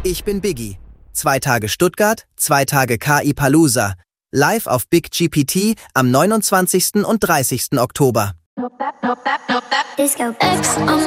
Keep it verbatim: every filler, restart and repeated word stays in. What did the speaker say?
Ich bin Biggie. Zwei Tage Stuttgart, zwei Tage K I Palooza. Live auf Big G P T am neunundzwanzigsten und dreißigsten Oktober. Disco X